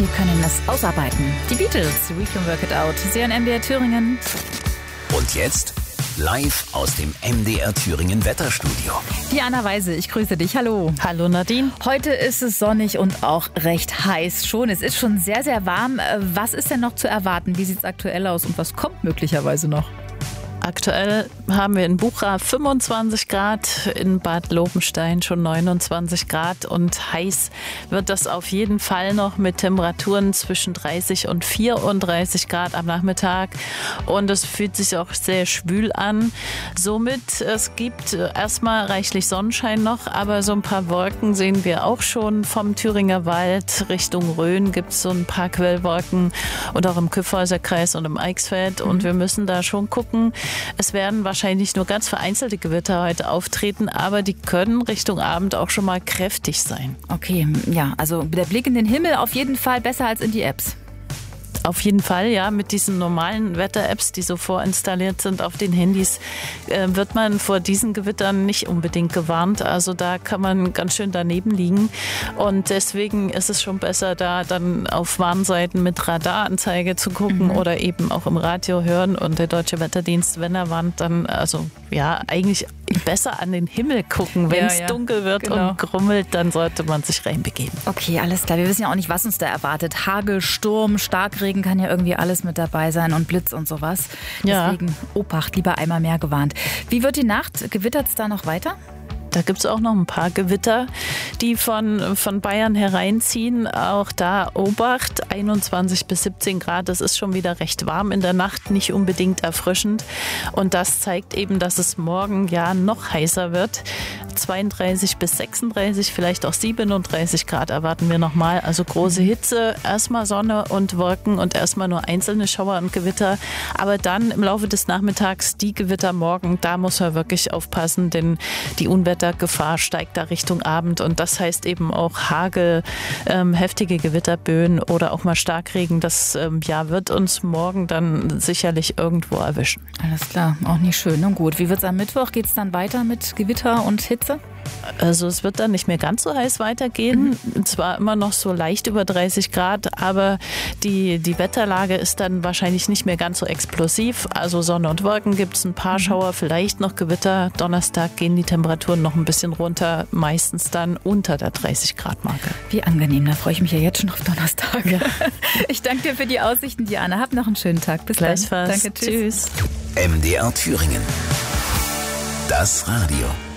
wir können es ausarbeiten. Die Beatles, We Can Work It Out. Sie an MDR Thüringen. Und jetzt live aus dem MDR Thüringen Wetterstudio. Diana Weise, ich grüße dich. Hallo. Hallo Nadine. Heute ist es sonnig und auch recht heiß schon. Es ist schon sehr, sehr warm. Was ist denn noch zu erwarten? Wie sieht es aktuell aus und was kommt möglicherweise noch? Aktuell haben wir in Bucha 25 Grad, in Bad Lobenstein schon 29 Grad und heiß wird das auf jeden Fall noch mit Temperaturen zwischen 30 und 34 Grad am Nachmittag und es fühlt sich auch sehr schwül an. Somit, es gibt erstmal reichlich Sonnenschein noch, aber so ein paar Wolken sehen wir auch schon vom Thüringer Wald. Richtung Rhön gibt es so ein paar Quellwolken und auch im Kyffhäuser Kreis und im Eichsfeld und wir müssen da schon gucken. Es werden wahrscheinlich nur ganz vereinzelte Gewitter heute auftreten, aber die können Richtung Abend auch schon mal kräftig sein. Okay, ja, also der Blick in den Himmel auf jeden Fall besser als in die Apps. Auf jeden Fall, ja, mit diesen normalen Wetter-Apps, die so vorinstalliert sind auf den Handys, wird man vor diesen Gewittern nicht unbedingt gewarnt. Also da kann man ganz schön daneben liegen und deswegen ist es schon besser, da dann auf Warnseiten mit Radaranzeige zu gucken oder eben auch im Radio hören und der Deutsche Wetterdienst, wenn er warnt, dann also ja eigentlich besser an den Himmel gucken. Wenn es dunkel wird und grummelt, dann sollte man sich reinbegeben. Okay, alles klar. Wir wissen ja auch nicht, was uns da erwartet. Hagel, Sturm, Starkregen kann ja irgendwie alles mit dabei sein und Blitz und sowas. Deswegen Obacht, lieber einmal mehr gewarnt. Wie wird die Nacht? Gewittert es da noch weiter? Da gibt es auch noch ein paar Gewitter, die von Bayern hereinziehen. Auch da Obacht, 21 bis 17 Grad. Das ist schon wieder recht warm in der Nacht, nicht unbedingt erfrischend. Und das zeigt eben, dass es morgen ja noch heißer wird. 32 bis 36, vielleicht auch 37 Grad erwarten wir nochmal. Also große Hitze, erstmal Sonne und Wolken und erstmal nur einzelne Schauer und Gewitter. Aber dann im Laufe des Nachmittags die Gewitter morgen, da muss man wirklich aufpassen, denn die Unwettergefahr steigt da Richtung Abend und das heißt eben auch Hagel, heftige Gewitterböen oder auch mal Starkregen. Das wird uns morgen dann sicherlich irgendwo erwischen. Alles klar, auch nicht schön. Nun gut, wie wird es am Mittwoch? Geht es dann weiter mit Gewitter und Hitze? Also es wird dann nicht mehr ganz so heiß weitergehen. Zwar immer noch so leicht über 30 Grad, aber die Wetterlage ist dann wahrscheinlich nicht mehr ganz so explosiv. Also Sonne und Wolken gibt es, ein paar Schauer, vielleicht noch Gewitter. Donnerstag gehen die Temperaturen noch ein bisschen runter, meistens dann unter der 30-Grad-Marke. Wie angenehm, da freue ich mich ja jetzt schon auf Donnerstag. Ja. Ich danke dir für die Aussichten, Diana. Hab noch einen schönen Tag. Bis gleichfalls. Danke, tschüss. MDR Thüringen. Das Radio.